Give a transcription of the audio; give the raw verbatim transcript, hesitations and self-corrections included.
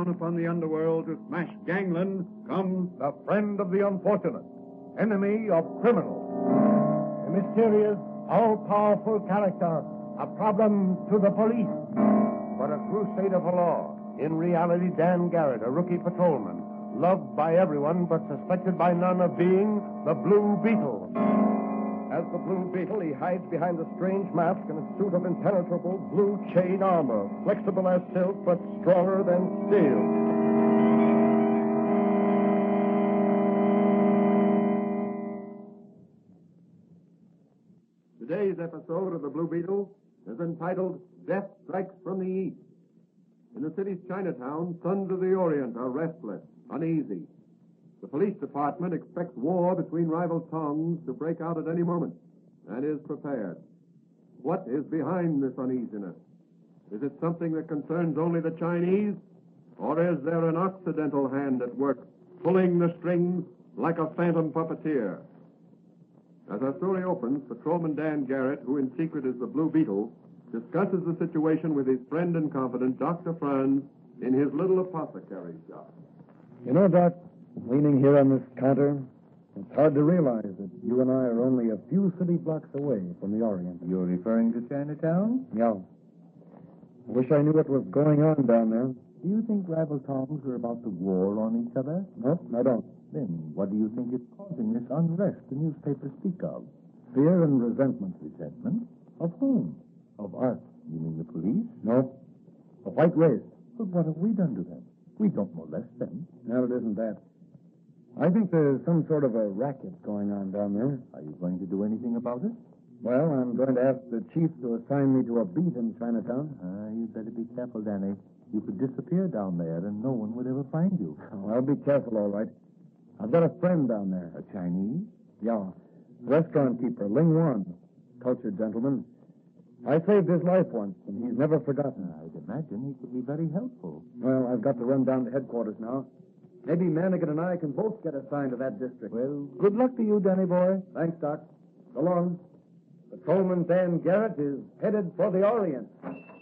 down upon the underworld to smash gangland comes the friend of the unfortunate, enemy of criminals. A mysterious, all-powerful character, a problem to the police, but a crusader for law. In reality, Dan Garrett, a rookie patrolman, loved by everyone but suspected by none of being the Blue Beetle. As the Blue Beetle, he hides behind a strange mask and a suit of impenetrable blue chain armor, flexible as silk but stronger than steel. Today's episode of the Blue Beetle is entitled Death Strikes from the East. In the city's Chinatown, sons of the Orient are restless, uneasy. The police department expects war between rival tongues to break out at any moment, and is prepared. What is behind this uneasiness? Is it something that concerns only the Chinese, or is there an Occidental hand at work, pulling the strings like a phantom puppeteer? As our story opens, Patrolman Dan Garrett, who in secret is the Blue Beetle, discusses the situation with his friend and confidant, Doctor Franz, in his little apothecary shop. You know, Doc, leaning here on this counter, it's hard to realize that you and I are only a few city blocks away from the Orient. You're referring to Chinatown? Yeah. I wish I knew what was going on down there. Do you think rival tongues are about to war on each other? No, I don't. Then what do you think is causing this unrest the newspapers speak of? Fear and resentment. Resentment? Of whom? Of us. You mean the police? No. The white race. But what have we done to them? We don't molest them. No, it isn't that. I think there's some sort of a racket going on down there. Are you going to do anything about it? Well, I'm going to ask the chief to assign me to a beat in Chinatown. Ah, you'd better be careful, Danny. You could disappear down there and no one would ever find you. Oh, I'll be careful, all right. I've got a friend down there. A Chinese? Yeah. Restaurant keeper, Ling Wan. Cultured gentleman. I saved his life once, and he's never forgotten. I'd imagine he could be very helpful. Well, I've got to run down to headquarters now. Maybe Manigan and I can both get assigned to that district. Well, good luck to you, Danny boy. Thanks, Doc. So long. Patrolman Dan Garrett is headed for the Orient.